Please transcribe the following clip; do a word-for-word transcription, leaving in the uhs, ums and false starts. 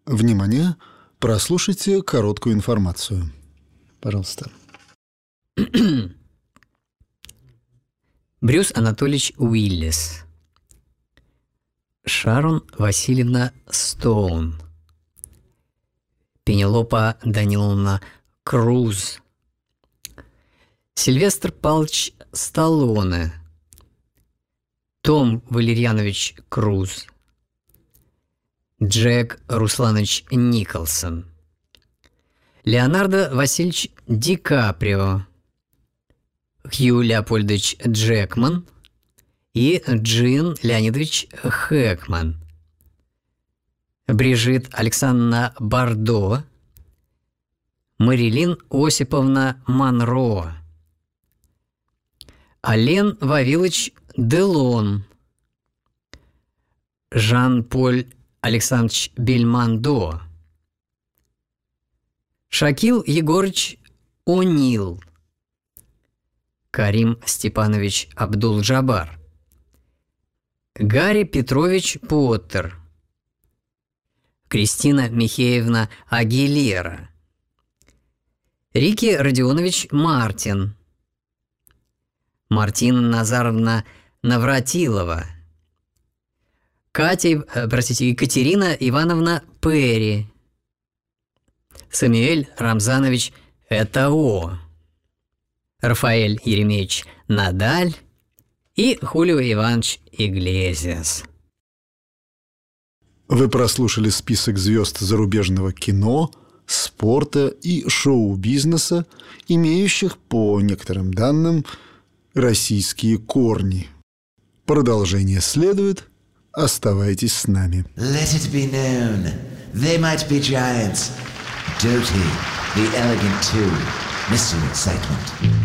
Внимание! Прослушайте короткую информацию. Пожалуйста. Брюс Анатольевич Уиллис, Шарон Васильевна Стоун, Пенелопа Даниловна Круз, Сильвестр Павлович Сталлоне, Том Валерьянович Круз, Джек Русланович Николсон, Леонардо Васильевич Ди Каприо, Хью Леопольдович Джекман и Джин Леонидович Хэкман, Брижит Александровна Бардо, Марилин Осиповна Монро, Ален Вавилович Делон, Жан-Поль Александрович Бельмондо, Шакил Егорыч О'Нил, Карим Степанович Абдул-Джабар, Гарри Петрович Поттер, Кристина Михеевна Агилера, Рики Родионович Мартин, Мартина Назаровна Навратилова, Катя, простите, Екатерина Ивановна Перри, Самуэль Рамзанович Этао, Рафаэль Еремеевич Надаль и Хулио Иванович Иглесиас. Вы прослушали список звезд зарубежного кино, спорта и шоу-бизнеса, имеющих, по некоторым данным, российские корни. Продолжение следует. Оставайтесь с нами. Let it be known, they might be giants. Doty, the elegant too. Mystery excitement.